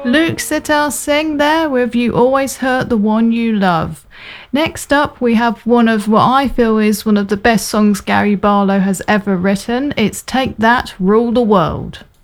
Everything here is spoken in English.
Luke Sittell Singh there with You Always Hurt the One You Love. Next up, we have one of what I feel is one of the best songs Gary Barlow has ever written. It's Take That, Rule the World.